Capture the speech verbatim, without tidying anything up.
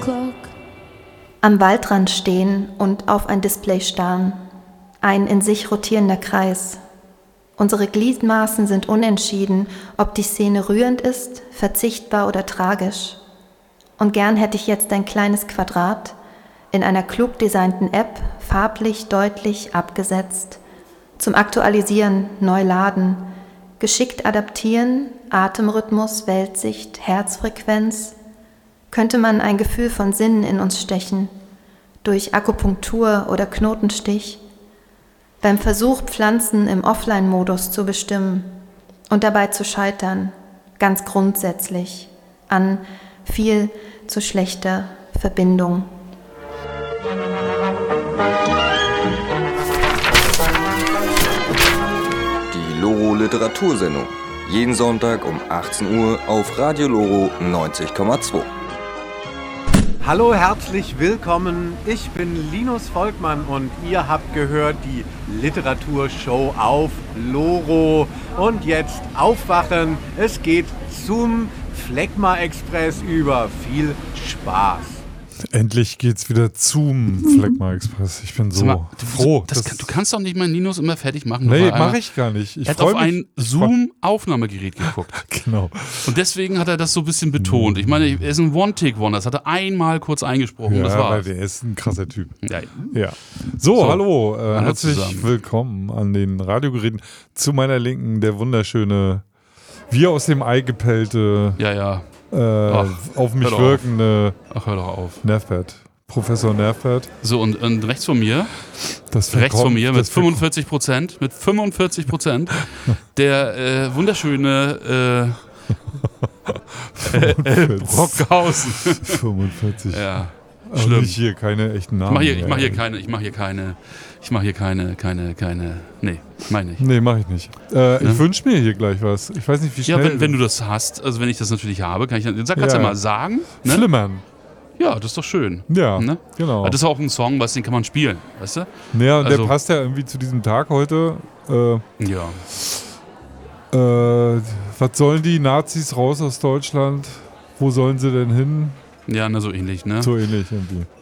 o'clock. Am Waldrand stehen und auf ein Display starren. Ein in sich rotierender Kreis. Unsere Gliedmaßen sind unentschieden, ob die Szene rührend ist, verzichtbar oder tragisch. Und gern hätte ich jetzt ein kleines Quadrat in einer klug designten App, farblich, deutlich, abgesetzt. Zum Aktualisieren, neu laden, geschickt adaptieren, Atemrhythmus, Weltsicht, Herzfrequenz. Könnte man ein Gefühl von Sinn in uns stechen, durch Akupunktur oder Knotenstich, beim Versuch, Pflanzen im Offline-Modus zu bestimmen und dabei zu scheitern, ganz grundsätzlich, an viel zu schlechter Verbindung. Die Loro Literatursendung. Jeden Sonntag um achtzehn Uhr auf Radio Loro neunzig Komma zwei. Hallo, herzlich willkommen. Ich bin Linus Volkmann und ihr habt gehört die Literaturshow auf Loro. Und jetzt aufwachen. Es geht zum Phlegma Express über. Viel Spaß. Endlich geht's wieder zum Phlegma Express. Ich bin so mal, du, froh. Das, das, du kannst doch nicht mal Linus immer fertig machen. Nee, mache ich gar nicht. Ich er hat auf mich. ein Zoom-Aufnahmegerät geguckt. Genau. Und deswegen hat er das so ein bisschen betont. Ich meine, er ist ein One-Take-Wonder. Das hat er einmal kurz eingesprochen. Ja, das war's. weil der ist ein krasser Typ. Ja. Ja. So, So, hallo. Äh, hallo herzlich zusammen. willkommen an den Radiogeräten. Zu meiner Linken der wunderschöne, wie aus dem Ei gepellte, Ja, ja. äh, Ach, auf mich hör doch wirkende Ach, hör doch auf. Nervpad. Professor Nervpad. So, und, und rechts von mir, Das rechts von mir mit das fünfundvierzig Prozent, mit fünfundvierzig Prozent, der äh, wunderschöne äh, Brockhausen. fünfundvierzig. Ja, Aber schlimm. nicht hier, keine echten Namen. Ich mache hier, ich mehr, mach hier ey. keine, ich mache hier keine, ich mache hier keine, keine, keine, nee, meine ich. Nee, mach ich nicht. Äh, Ne? Ich wünsche mir hier gleich was. Ich weiß nicht, wie schnell. Ja, wenn, wenn du das hast, also wenn ich das natürlich habe, kann ich dann, sag, kannst Ja. ja mal sagen. Ne? Flimmern. Ja, das ist doch schön. Ja, Ne? genau. Das ist auch ein Song, was den kann man spielen, weißt du? Ja, und der also- passt ja irgendwie zu diesem Tag heute. Äh, Ja. äh, was sollen die Nazis raus aus Deutschland? Wo sollen sie denn hin? Ja, na so ähnlich, ne? So ähnlich irgendwie.